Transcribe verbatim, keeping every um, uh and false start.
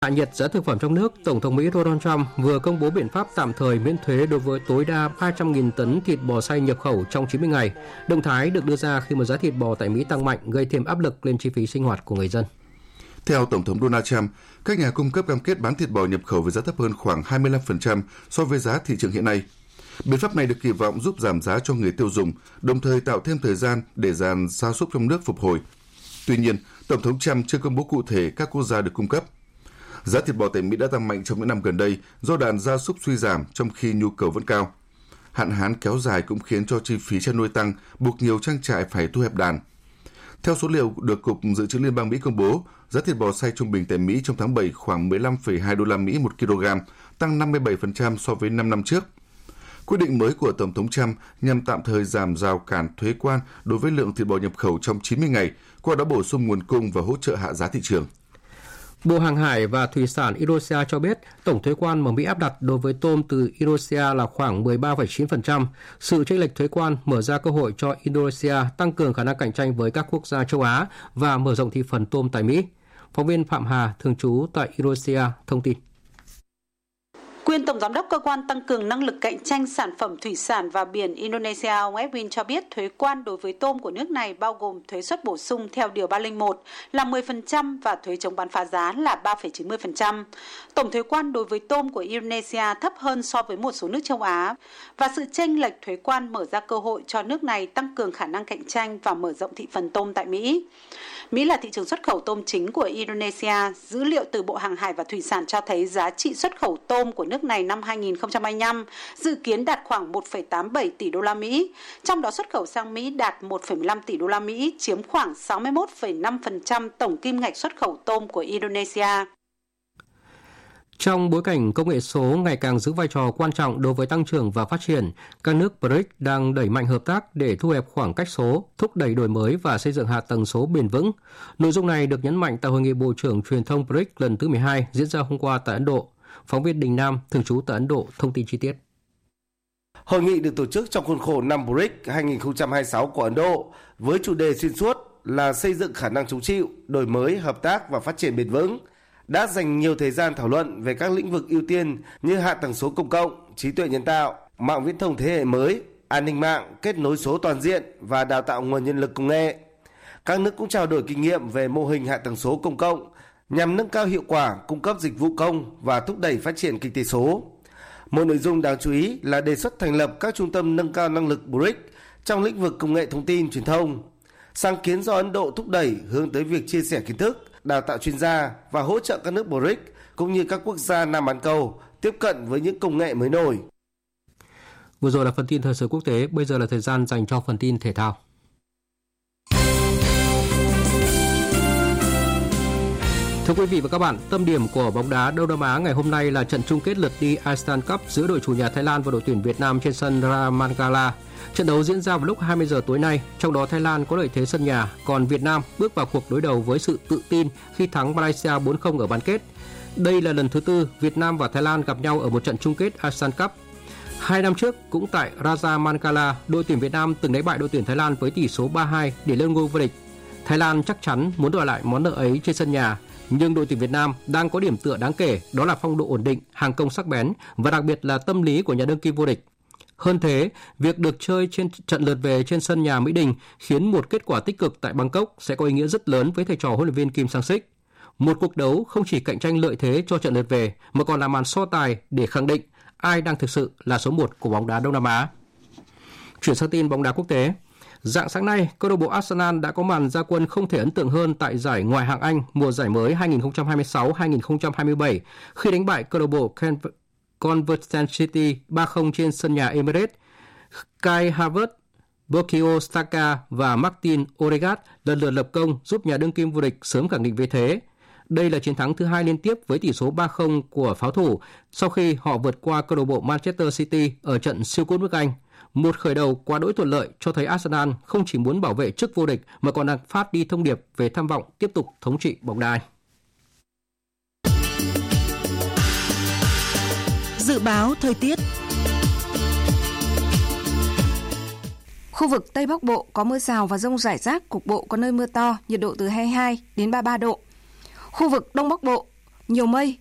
Hạ nhiệt giá thực phẩm trong nước, Tổng thống Mỹ Donald Trump vừa công bố biện pháp tạm thời miễn thuế đối với tối đa ba trăm nghìn tấn thịt bò xay nhập khẩu trong chín mươi ngày. Động thái được đưa ra khi mà giá thịt bò tại Mỹ tăng mạnh, gây thêm áp lực lên chi phí sinh hoạt của người dân. Theo Tổng thống Donald Trump, các nhà cung cấp cam kết bán thịt bò nhập khẩu với giá thấp hơn khoảng hai mươi lăm phần trăm so với giá thị trường hiện nay. Biện pháp này được kỳ vọng giúp giảm giá cho người tiêu dùng, đồng thời tạo thêm thời gian để đàn gia súc trong nước phục hồi. Tuy nhiên, Tổng thống Trump chưa công bố cụ thể các quốc gia được cung cấp. Giá thịt bò tại Mỹ đã tăng mạnh trong những năm gần đây do đàn gia súc suy giảm trong khi nhu cầu vẫn cao. Hạn hán kéo dài cũng khiến cho chi phí chăn nuôi tăng, buộc nhiều trang trại phải thu hẹp đàn. Theo số liệu được Cục Dự trữ Liên bang Mỹ công bố, giá thịt bò xay trung bình tại Mỹ trong tháng bảy khoảng mười lăm phẩy hai đô la Mỹ một kg, tăng năm mươi bảy phần trăm so với năm năm trước. Quyết định mới của Tổng thống Trump nhằm tạm thời giảm rào cản thuế quan đối với lượng thịt bò nhập khẩu trong chín mươi ngày, qua đó bổ sung nguồn cung và hỗ trợ hạ giá thị trường. Bộ Hàng hải và Thủy sản Indonesia cho biết tổng thuế quan mà Mỹ áp đặt đối với tôm từ Indonesia là khoảng mười ba phẩy chín phần trăm. Sự chênh lệch thuế quan mở ra cơ hội cho Indonesia tăng cường khả năng cạnh tranh với các quốc gia châu Á và mở rộng thị phần tôm tại Mỹ. Phóng viên Phạm Hà, thường trú tại Indonesia, thông tin. Quyền Tổng Giám đốc Cơ quan Tăng cường Năng lực Cạnh tranh Sản phẩm Thủy sản và Biển Indonesia, ông Edwin cho biết thuế quan đối với tôm của nước này bao gồm thuế suất bổ sung theo Điều ba không một là mười phần trăm và thuế chống bán phá giá là ba phẩy chín mươi phần trăm. Tổng thuế quan đối với tôm của Indonesia thấp hơn so với một số nước châu Á và sự chênh lệch thuế quan mở ra cơ hội cho nước này tăng cường khả năng cạnh tranh và mở rộng thị phần tôm tại Mỹ. Mỹ là thị trường xuất khẩu tôm chính của Indonesia. Dữ liệu từ Bộ Hàng hải và Thủy sản cho thấy giá trị xuất khẩu tôm của nước này năm hai không hai lăm dự kiến đạt khoảng một phẩy tám mươi bảy tỷ đô la Mỹ, trong đó xuất khẩu sang Mỹ đạt một phẩy mười lăm tỷ đô la Mỹ, chiếm khoảng sáu mươi mốt phẩy năm phần trăm tổng kim ngạch xuất khẩu tôm của Indonesia. Trong bối cảnh công nghệ số ngày càng giữ vai trò quan trọng đối với tăng trưởng và phát triển, các nước bờ rê i xê đang đẩy mạnh hợp tác để thu hẹp khoảng cách số, thúc đẩy đổi mới và xây dựng hạ tầng số bền vững. Nội dung này được nhấn mạnh tại Hội nghị Bộ trưởng Truyền thông bờ rê i xê lần thứ mười hai diễn ra hôm qua tại Ấn Độ. Phóng viên Đình Nam, thường trú tại Ấn Độ, thông tin chi tiết. Hội nghị được tổ chức trong khuôn khổ năm bờ rê i xê hai không hai sáu của Ấn Độ với chủ đề xuyên suốt là xây dựng khả năng chống chịu, đổi mới, hợp tác và phát triển bền vững, đã dành nhiều thời gian thảo luận về các lĩnh vực ưu tiên như hạ tầng số công cộng, trí tuệ nhân tạo, mạng viễn thông thế hệ mới, an ninh mạng, kết nối số toàn diện và đào tạo nguồn nhân lực công nghệ. Các nước cũng trao đổi kinh nghiệm về mô hình hạ tầng số công cộng nhằm nâng cao hiệu quả cung cấp dịch vụ công và thúc đẩy phát triển kinh tế số. Một nội dung đáng chú ý là đề xuất thành lập các trung tâm nâng cao năng lực bờ rê i xê trong lĩnh vực công nghệ thông tin truyền thông. Sáng kiến do Ấn Độ thúc đẩy hướng tới việc chia sẻ kiến thức, đào tạo chuyên gia và hỗ trợ các nước bờ rê i xê cũng như các quốc gia Nam bán cầu tiếp cận với những công nghệ mới nổi. Vừa rồi là phần tin thời sự quốc tế, bây giờ là thời gian dành cho phần tin thể thao. Thưa quý vị và các bạn, tâm điểm của bóng đá Đông Nam Á ngày hôm nay là trận chung kết lượt đi Asian Cup giữa đội chủ nhà Thái Lan và đội tuyển Việt Nam trên sân Ramangala. Trận đấu diễn ra vào lúc hai mươi giờ tối nay, trong đó Thái Lan có lợi thế sân nhà, còn Việt Nam bước vào cuộc đối đầu với sự tự tin khi thắng Malaysia bốn không ở bán kết. Đây là lần thứ tư Việt Nam và Thái Lan gặp nhau ở một trận chung kết Asian Cup. Hai năm trước, cũng tại Ramangala, đội tuyển Việt Nam từng đánh bại đội tuyển Thái Lan với tỷ số ba hai để lên ngôi vô địch. Thái Lan chắc chắn muốn đòi lại món nợ ấy trên sân nhà, nhưng đội tuyển Việt Nam đang có điểm tựa đáng kể, đó là phong độ ổn định, hàng công sắc bén và đặc biệt là tâm lý của nhà đương kim vô địch. Hơn thế, việc được chơi trên trận lượt về trên sân nhà Mỹ Đình khiến một kết quả tích cực tại Bangkok sẽ có ý nghĩa rất lớn với thầy trò huấn luyện viên Kim Sang-sik. Một cuộc đấu không chỉ cạnh tranh lợi thế cho trận lượt về mà còn là màn so tài để khẳng định ai đang thực sự là số một của bóng đá Đông Nam Á. Chuyển sang tin bóng đá quốc tế. Rạng sáng nay, câu lạc bộ Arsenal đã có màn ra quân không thể ấn tượng hơn tại giải Ngoại hạng Anh mùa giải mới hai không hai sáu hai không hai bảy khi đánh bại câu lạc bộ Converton City ba không trên sân nhà Emirates. Kai Havertz, Bukayo Saka và Martin Odegaard lần lượt lập công giúp nhà đương kim vô địch sớm khẳng định vị thế. Đây là chiến thắng thứ hai liên tiếp với tỷ số ba không của pháo thủ sau khi họ vượt qua câu lạc bộ Manchester City ở trận siêu cúp nước Anh. Một khởi đầu quá đỗi thuận lợi cho thấy Arsenal không chỉ muốn bảo vệ chức vô địch mà còn đang phát đi thông điệp về tham vọng tiếp tục thống trị bóng đá. Dự báo thời tiết. Khu vực Tây Bắc Bộ có mưa rào và dông rải rác, cục bộ có nơi mưa to, nhiệt độ từ hai mươi hai đến ba mươi ba độ. Khu vực Đông Bắc Bộ, nhiều mây,